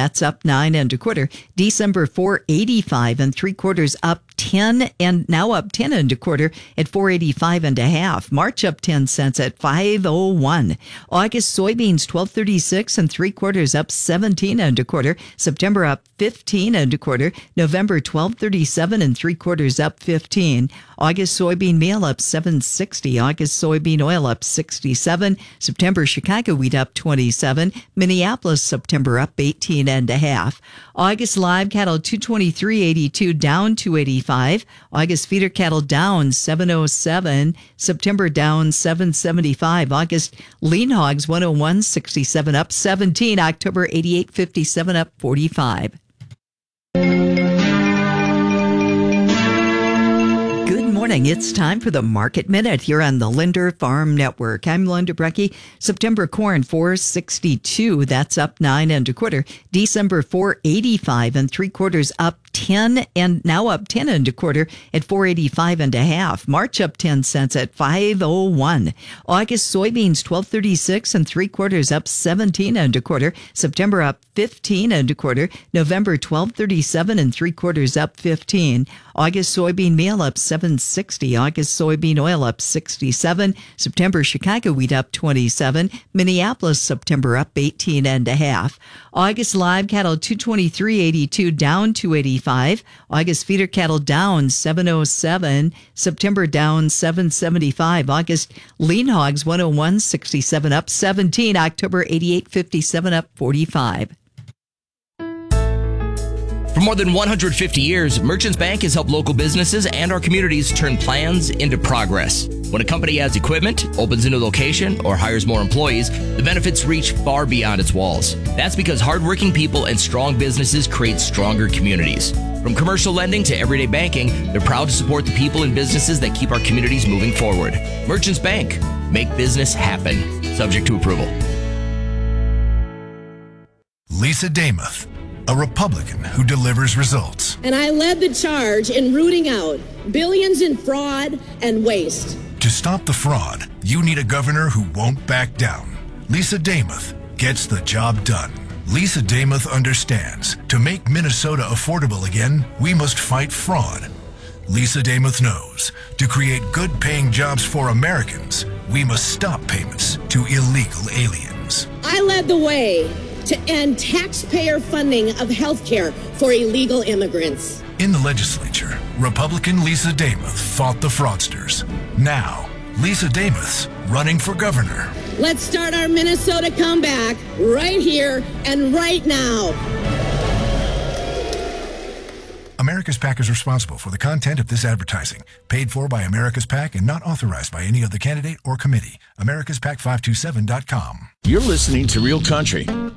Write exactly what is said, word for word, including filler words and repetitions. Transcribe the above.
that's up nine and a quarter. December four eighty-five and three quarters, up ten and now up ten and a quarter at four eighty-five and a half. March up ten cents at five oh one. August soybeans twelve thirty-six and three quarters, up seventeen and a quarter. September up fifteen and a quarter. November twelve thirty-seven and three quarters, up fifteen. August soybean meal up seven sixty. August soybean oil up sixty-seven. September Chicago wheat up twenty-seven. Minneapolis September up eighteen and a half. August live cattle two twenty-three eighty-two, down two eighty-five. August feeder cattle down seven oh seven. September down seven seventy-five. August lean hogs one oh one sixty-seven, up seventeen. October eighty-eight fifty-seven, up forty-five. Good morning. It's time for the Market Minute here on the Linder Farm Network. I'm Linda Brecky. September corn four sixty-two. That's up nine and a quarter. December four eighty-five and three quarters, up ten and now up ten and a quarter at four eighty-five and a half. March up ten cents at five oh one. August soybeans twelve thirty-six and three quarters, up seventeen and a quarter. September up fifteen and a quarter. November twelve thirty-seven and three quarters, up fifteen. August soybean meal up seven sixty. August soybean oil up sixty-seven. September Chicago wheat up twenty-seven. Minneapolis September up eighteen and a half. August live cattle two twenty-three eighty-two, down two eighty-five. August feeder cattle down seven oh seven. September down seven seventy-five. August lean hogs one oh one sixty-seven, up seventeen. October eighty-eight fifty-seven, up forty-five. For more than one hundred fifty years, Merchants Bank has helped local businesses and our communities turn plans into progress. When a company adds equipment, opens a new location, or hires more employees, the benefits reach far beyond its walls. That's because hardworking people and strong businesses create stronger communities. From commercial lending to everyday banking, they're proud to support the people and businesses that keep our communities moving forward. Merchants Bank. Make business happen. Subject to approval. Lisa Damuth, a Republican who delivers results. And I led the charge in rooting out billions in fraud and waste. To stop the fraud, you need a governor who won't back down. Lisa Damuth gets the job done. Lisa Damuth understands to make Minnesota affordable again, we must fight fraud. Lisa Damuth knows to create good-paying jobs for Americans, we must stop payments to illegal aliens. I led the way to end taxpayer funding of health care for illegal immigrants. In the legislature, Republican Lisa Damuth fought the fraudsters. Now, Lisa Damuth's running for governor. Let's start our Minnesota comeback right here and right now. America's PAC is responsible for the content of this advertising, paid for by America's PAC and not authorized by any other candidate or committee. Americas Pac five two seven dot com. You're listening to Real Country